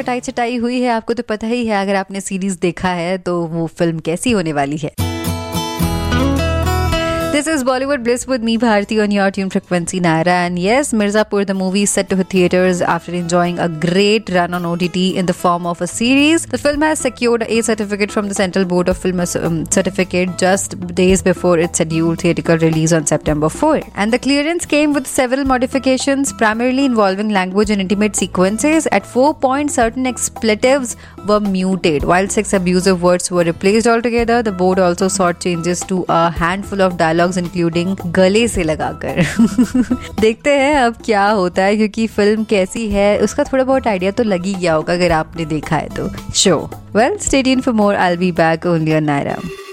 कटाई छटाई हुई है, आपको तो पता ही है, अगर आपने सीरीज देखा है तो वो फिल्म कैसी होने वाली है। This is Bollywood Bliss with me, Bharti, on your tune frequency, Naira. And yes, Mirzapur, the movie, is set to hit theaters after enjoying a great run on OTT in the form of a series. The film has secured a certificate from the Central Board of Film Certificate just days before its scheduled theatrical release on September 4. And the clearance came with several modifications, primarily involving language and intimate sequences. At 4 points, certain expletives were muted, while 6 abusive words were replaced altogether. The board also sought changes to a handful of dialogues including गले से लगाकर। देखते हैं अब क्या होता है, क्योंकि फिल्म कैसी है उसका थोड़ा बहुत आइडिया तो लग ही गया होगा अगर आपने देखा है तो। Show well, stay tuned for more, I will be back only on Naira.